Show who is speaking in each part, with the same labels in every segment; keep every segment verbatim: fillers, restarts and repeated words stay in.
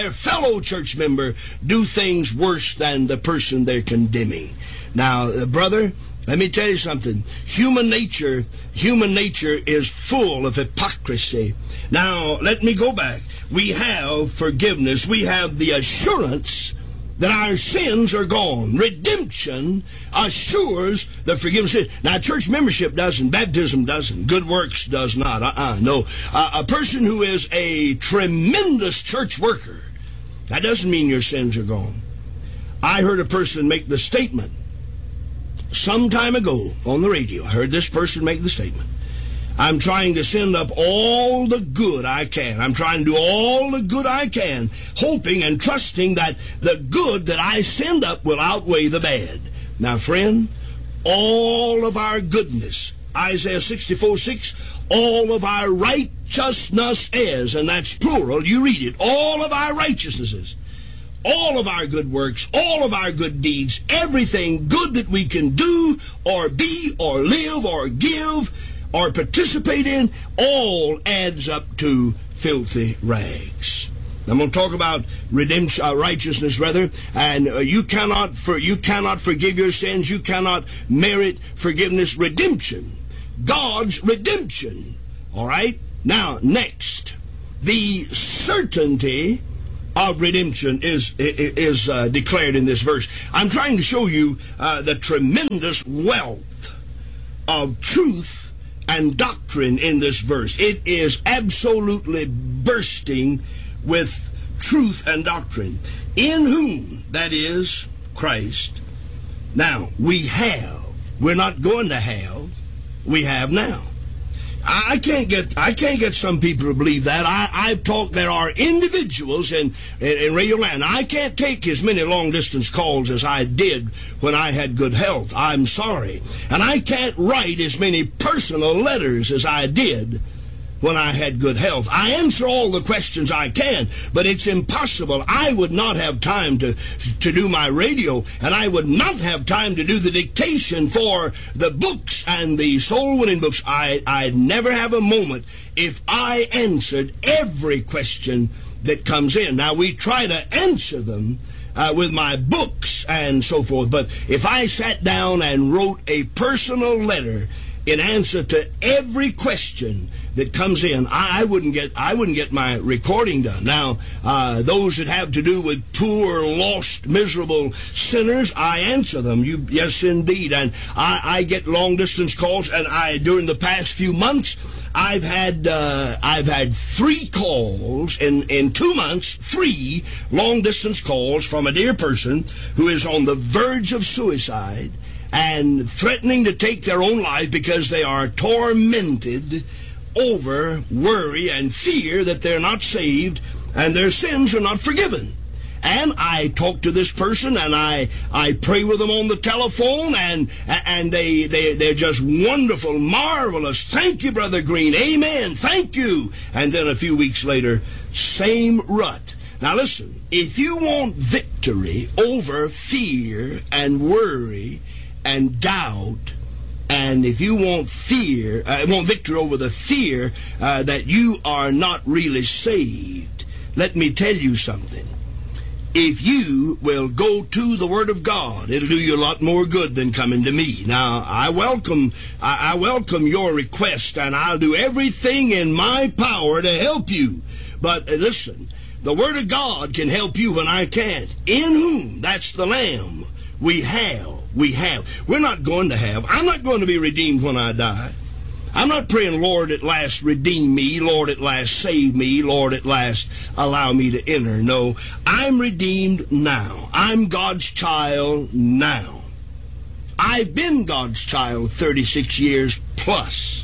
Speaker 1: their fellow church member do things worse than the person they're condemning. Now, uh, brother, let me tell you something. Human nature, human nature is full of hypocrisy. Now, let me go back. We have forgiveness. We have the assurance that our sins are gone. Redemption assures the forgiveness of sin. Now, church membership doesn't. Baptism doesn't. Good works does not. Uh-uh, no. Uh, a person who is a tremendous church worker, that doesn't mean your sins are gone. I heard a person make the statement some time ago on the radio. I heard this person make the statement. I'm trying to send up all the good I can. I'm trying to do all the good I can, hoping and trusting that the good that I send up will outweigh the bad. Now, friend, all of our goodness, Isaiah sixty-four six, all of our righteousness is, and that's plural, you read it, all of our righteousnesses, all of our good works, all of our good deeds, everything good that we can do or be or live or give or participate in, all adds up to filthy rags. I'm going to talk about redemption, uh, righteousness, rather, and uh, you cannot for you cannot forgive your sins. You cannot merit forgiveness. Redemption, God's redemption. All right. Now, next, the certainty of redemption is is uh, declared in this verse. I'm trying to show you uh, the tremendous wealth of truth and doctrine in this verse. It is absolutely bursting with truth and doctrine. In whom, that is, Christ. Now, we have. We're not going to have. We have now. I can't get I can't get some people to believe that. I, I've talked, there are individuals in, in, in radio land. I can't take as many long-distance calls as I did when I had good health. I'm sorry. And I can't write as many personal letters as I did when I had good health. I answer all the questions I can, but it's impossible. I would not have time to to do my radio, and I would not have time to do the dictation for the books and the soul-winning books. I, I'd never have a moment if I answered every question that comes in. Now, we try to answer them uh, with my books and so forth, but if I sat down and wrote a personal letter in answer to every question that comes in, I, I wouldn't get I wouldn't get my recording done. Now, uh, those that have to do with poor, lost, miserable sinners, I answer them. You, yes, indeed. And I, I get long distance calls, and I during the past few months, I've had uh, I've had three calls in in two months, three long distance calls from a dear person who is on the verge of suicide and threatening to take their own life because they are tormented over worry and fear that they're not saved and their sins are not forgiven. And I talk to this person, and I I pray with them on the telephone, and and they, they, they're just wonderful, marvelous. Thank you, Brother Green. Amen. Thank you. And then a few weeks later, same rut. Now listen, if you want victory over fear and worry and doubt, and if you want fear, uh, want victory over the fear uh, that you are not really saved, let me tell you something. If you will go to the Word of God, it'll do you a lot more good than coming to me. Now, I welcome, I, I welcome your request, and I'll do everything in my power to help you. But uh, listen, the Word of God can help you when I can't. In whom, that's the Lamb, we have. We have. We're not going to have. I'm not going to be redeemed when I die. I'm not praying, Lord, at last redeem me. Lord, at last save me. Lord, at last allow me to enter. No, I'm redeemed now. I'm God's child now. I've been God's child thirty-six years plus.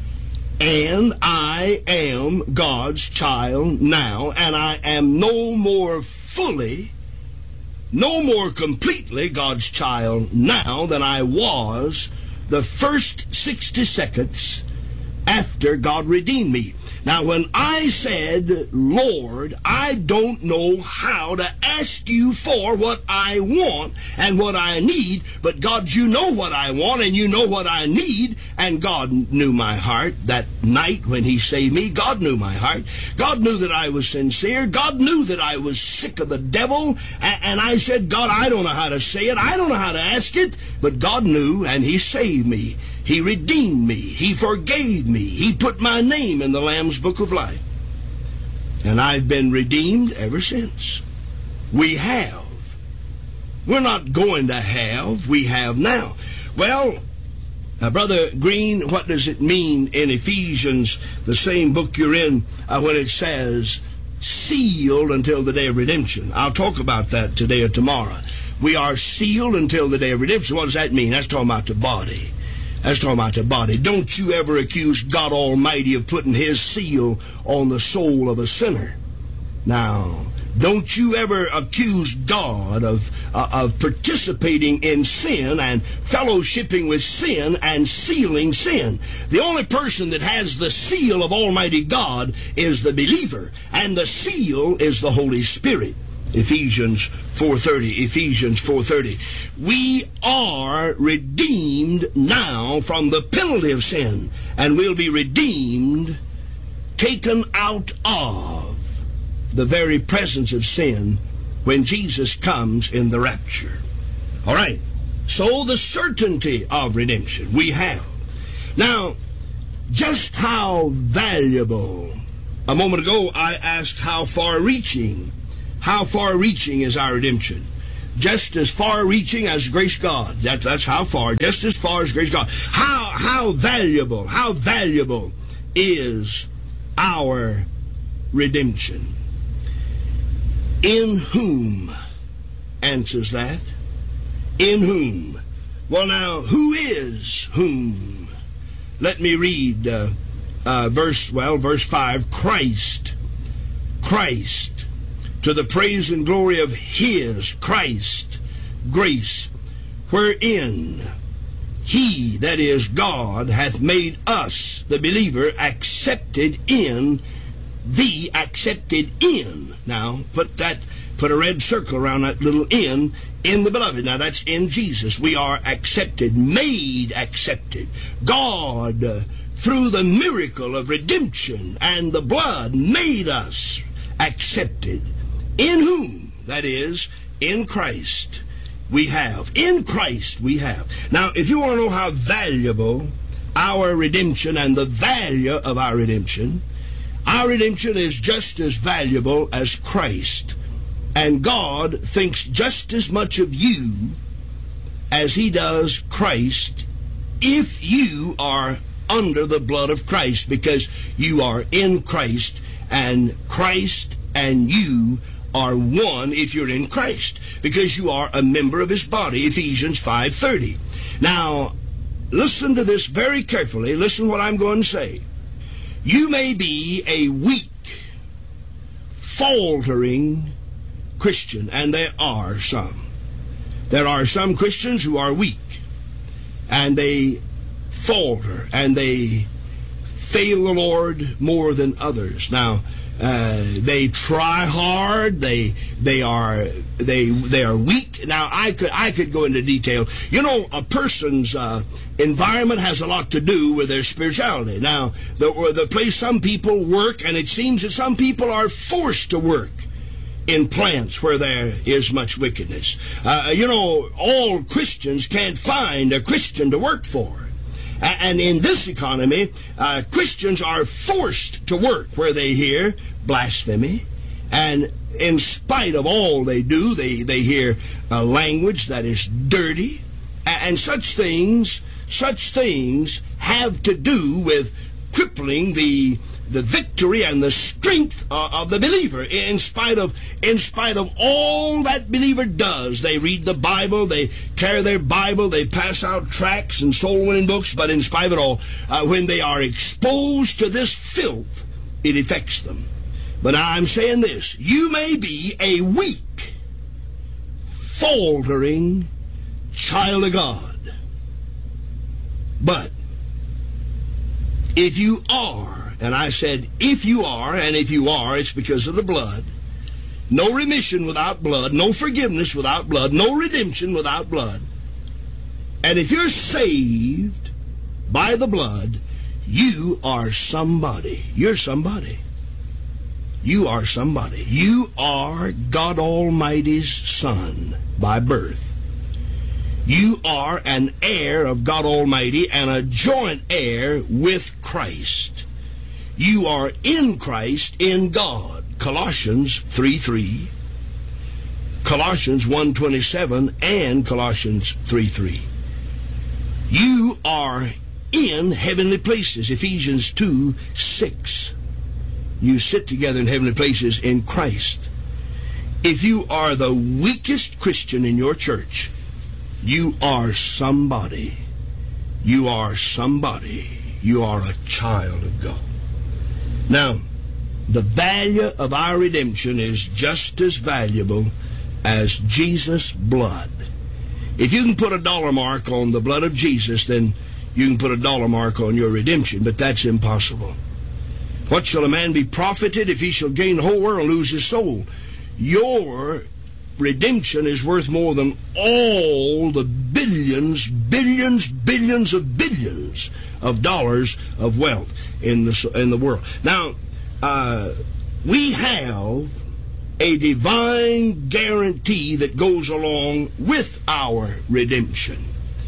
Speaker 1: And I am God's child now. And I am no more fully No more completely God's child now than I was the first sixty seconds after God redeemed me. Now, when I said, Lord, I don't know how to ask you for what I want and what I need, but God, you know what I want and you know what I need, and God knew my heart that night when he saved me. God knew my heart. God knew that I was sincere. God knew that I was sick of the devil, and I said, God, I don't know how to say it. I don't know how to ask it, but God knew, and he saved me. He redeemed me. He forgave me. He put my name in the Lamb's Book of Life. And I've been redeemed ever since. We have. We're not going to have. We have now. Well, uh, Brother Green, what does it mean in Ephesians, the same book you're in, uh, when it says, sealed until the day of redemption? I'll talk about that today or tomorrow. We are sealed until the day of redemption. What does that mean? That's talking about the body. That's talking about the body. Don't you ever accuse God Almighty of putting his seal on the soul of a sinner. Now, don't you ever accuse God of, uh, of participating in sin and fellowshipping with sin and sealing sin. The only person that has the seal of Almighty God is the believer, and the seal is the Holy Spirit. Ephesians four thirty, Ephesians four thirty. We are redeemed now from the penalty of sin, and we'll be redeemed, taken out of the very presence of sin when Jesus comes in the rapture. All right, so the certainty of redemption we have. Now, just how valuable, a moment ago I asked how far-reaching How far-reaching is our redemption? Just as far-reaching as grace God. That, that's how far. Just as far as grace God. How, how valuable, how valuable is our redemption? In whom answers that? In whom? Well, now, who is whom? Let me read uh, uh, verse, well, verse five. Christ. Christ. To the praise and glory of his, Christ, grace, wherein he, that is God, hath made us, the believer, accepted in, the accepted in. Now, put that, put a red circle around that little in, in the beloved. Now, that's in Jesus. We are accepted, made accepted. God, uh, through the miracle of redemption and the blood, made us accepted. In whom, that is, in Christ, we have. In Christ we have. Now, if you want to know how valuable our redemption and the value of our redemption, our redemption is just as valuable as Christ. And God thinks just as much of you as he does Christ if you are under the blood of Christ, because you are in Christ, and Christ and you are one if you're in Christ, because you are a member of his body, Ephesians five thirty. Now, listen to this very carefully. Listen what I'm going to say. You may be a weak, faltering Christian, and there are some. There are some Christians who are weak, and they falter, and they fail the Lord more than others. Now, Uh, they try hard. They they are they they are weak. Now I could I could go into detail. You know, a person's uh, environment has a lot to do with their spirituality. Now, the the place some people work, and it seems that some people are forced to work in plants where there is much wickedness. Uh, you know, all Christians can't find a Christian to work for. And in this economy, uh, Christians are forced to work where they hear blasphemy. And in spite of all they do, they, they hear a language that is dirty. And such things, such things have to do with crippling the the victory and the strength uh, of the believer. In spite of in spite of all that believer does, they read the Bible, they carry their Bible, they pass out tracts and soul-winning books, but in spite of it all, uh, when they are exposed to this filth, it affects them. But I'm saying this, you may be a weak, faltering child of God, but if you are, And I said, if you are, and if you are, it's because of the blood. No remission without blood, no forgiveness without blood, no redemption without blood. And if you're saved by the blood, you are somebody. You're somebody. You are somebody. You are God Almighty's son by birth. You are an heir of God Almighty and a joint heir with Christ. You are in Christ in God. Colossians three three, Colossians one twenty-seven, and Colossians three three. You are in heavenly places. Ephesians two six. You sit together in heavenly places in Christ. If you are the weakest Christian in your church, you are somebody. You are somebody. You are a child of God. Now, the value of our redemption is just as valuable as Jesus' blood. If you can put a dollar mark on the blood of Jesus, then you can put a dollar mark on your redemption, but that's impossible. What shall a man be profited if he shall gain the whole world and lose his soul? Your redemption is worth more than all the billions, billions, billions of billions of dollars of wealth in the, in the world. Now, uh, we have a divine guarantee that goes along with our redemption.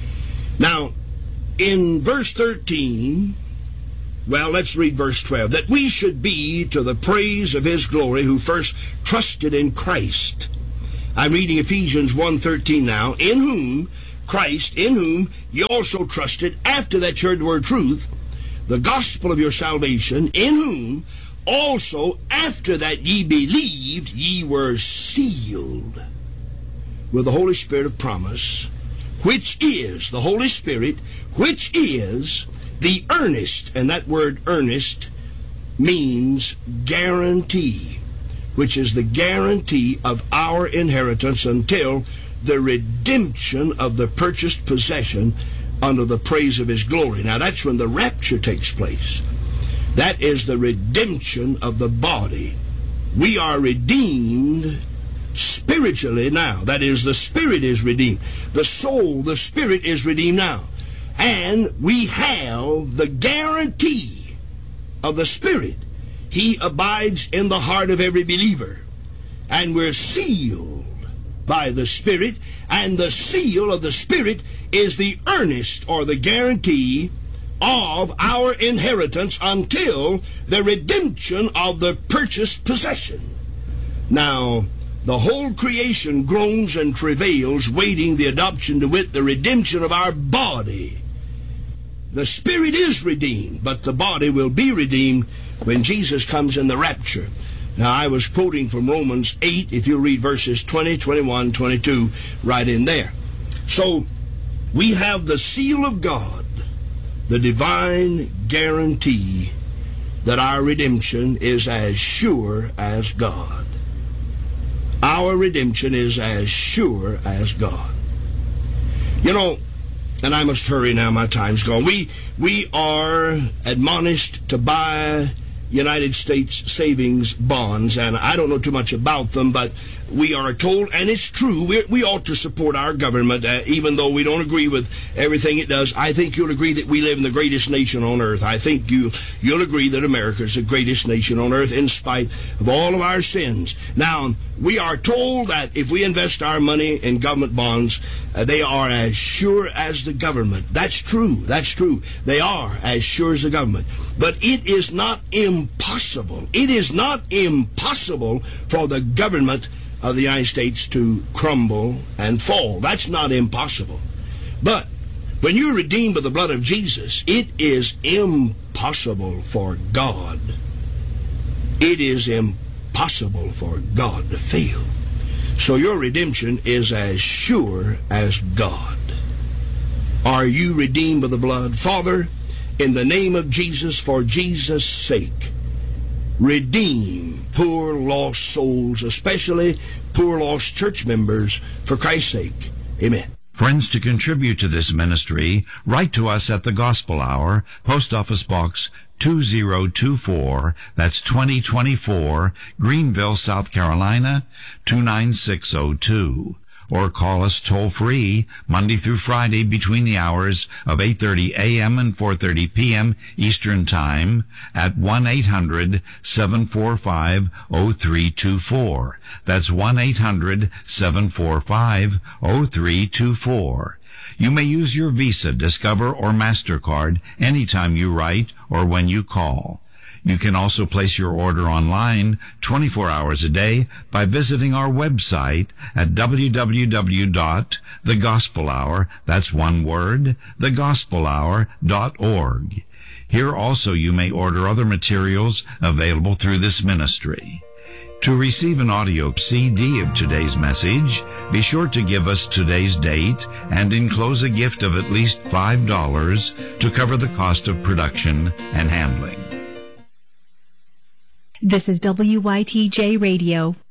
Speaker 1: Now, in verse thirteen, well, let's read verse twelve. That we should be to the praise of his glory who first trusted in Christ. I'm reading Ephesians one thirteen now. In whom, Christ, in whom ye also trusted, after that you heard the word truth, the gospel of your salvation, in whom also after that ye believed, ye were sealed with the Holy Spirit of promise, which is the Holy Spirit, which is the earnest, and that word earnest means guarantee, which is the guarantee of our inheritance until the redemption of the purchased possession under the praise of his glory. Now that's when the rapture takes place. That is the redemption of the body. We are redeemed spiritually now. That is, the spirit is redeemed. The soul, the spirit is redeemed now. And we have the guarantee of the Spirit. He abides in the heart of every believer. And we're sealed by the Spirit. And the seal of the Spirit is the earnest or the guarantee of our inheritance until the redemption of the purchased possession. Now, the whole creation groans and travails, waiting the adoption, to wit, the redemption of our body. The spirit is redeemed, but the body will be redeemed when Jesus comes in the rapture. Now, I was quoting from Romans eight, if you read verses twenty, twenty-one, twenty-two, right in there. So, we have the seal of God, the divine guarantee that our redemption is as sure as God. Our redemption is as sure as God. You know, and I must hurry now, my time's gone. We, we are admonished to buy United States savings bonds, and I don't know too much about them, but we are told, and it's true, we, we ought to support our government, uh, even though we don't agree with everything it does. I think you'll agree that we live in the greatest nation on earth. I think you, you'll agree that America is the greatest nation on earth in spite of all of our sins. Now, we are told that if we invest our money in government bonds, uh, they are as sure as the government. That's true. That's true. They are as sure as the government. But it is not impossible. It is not impossible for the government of the United States to crumble and fall. That's not impossible. But when you're redeemed by the blood of Jesus, it is impossible for God. It is impossible for God to fail. So your redemption is as sure as God. Are you redeemed by the blood? Father, in the name of Jesus, for Jesus' sake, redeem poor lost souls, especially poor lost church members, for Christ's sake. Amen.
Speaker 2: Friends, to contribute to this ministry, write to us at the Gospel Hour, Post Office Box two zero two four. That's twenty twenty-four, Greenville, South Carolina, two nine six zero two. Or call us toll-free Monday through Friday between the hours of eight thirty a.m. and four thirty p.m. Eastern Time at one eight hundred seven four five oh three two four. That's one eight hundred seven four five oh three two four. You may use your Visa, Discover, or MasterCard anytime you write or when you call. You can also place your order online twenty-four hours a day by visiting our website at w w w dot the gospel hour, that's one word, the gospel hour dot org. Here also you may order other materials available through this ministry. To receive an audio C D of today's message, be sure to give us today's date and enclose a gift of at least five dollars to cover the cost of production and handling.
Speaker 3: This is W Y T J Radio,